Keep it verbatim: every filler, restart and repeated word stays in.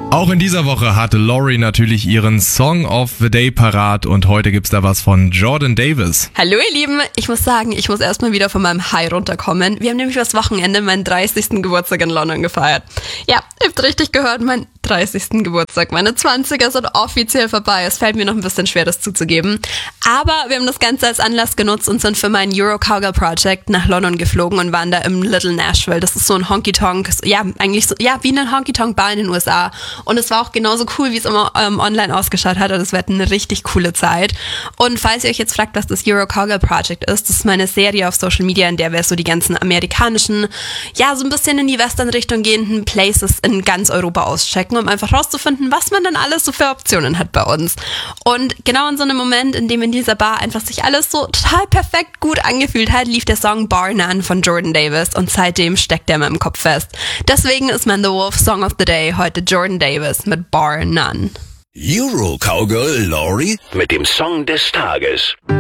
Auch in dieser Woche hatte Laurie natürlich ihren Song of the Day parat und heute gibt's da was von Jordan Davis. Hallo ihr Lieben, ich muss sagen, ich muss erstmal wieder von meinem High runterkommen. Wir haben nämlich das Wochenende meinen dreißigsten Geburtstag in London gefeiert. Ja, ihr habt richtig gehört, mein dreißigsten Geburtstag. Meine zwanziger sind offiziell vorbei. Es fällt mir noch ein bisschen schwer, das zuzugeben. Aber wir haben das Ganze als Anlass genutzt und sind für mein Euro Cowgirl Project nach London geflogen und waren da im Little Nashville. Das ist so ein Honky-Tonk, ja, eigentlich so, ja, wie eine Honky-Tonk-Bar in den U S A. Und es war auch genauso cool, wie es immer ähm, online ausgeschaut hat. Also es wird eine richtig coole Zeit. Und falls ihr euch jetzt fragt, was das Euro Cowgirl Project ist, das ist meine Serie auf Social Media, in der wir so die ganzen amerikanischen, ja, so ein bisschen in die Western-Richtung gehenden Places in ganz Europa auschecken, um einfach rauszufinden, was man dann alles so für Optionen hat bei uns. Und genau in so einem Moment, in dem in dieser Bar einfach sich alles so total perfekt gut angefühlt hat, lief der Song Bar None von Jordan Davis und seitdem steckt er mir im Kopf fest. Deswegen ist mein The Wolf Song of the Day heute Jordan Davis mit Bar None. Euro Cowgirl Laurie mit dem Song des Tages.